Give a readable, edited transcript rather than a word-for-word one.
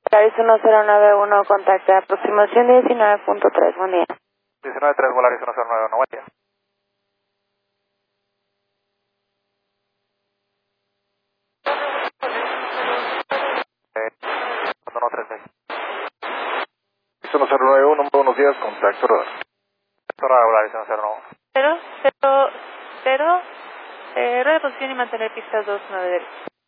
Volaris 1091, contacta aproximación 19.3, buen día. 19.3, Volaris 1091, buen día. Eh, 113. 1091, muy buenos días, contacto radar. Torre Volaris 109. 0, 0, 0, de posición y mantener pista 29 derecha.